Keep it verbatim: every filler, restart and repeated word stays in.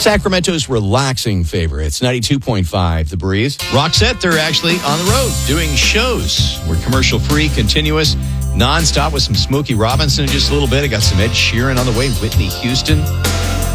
Sacramento's relaxing favorite. It's ninety-two point five, The Breeze. Roxette, they're actually on the road doing shows. We're commercial-free, continuous, non-stop with some Smokey Robinson in just a little bit. I got some Ed Sheeran on the way, Whitney Houston.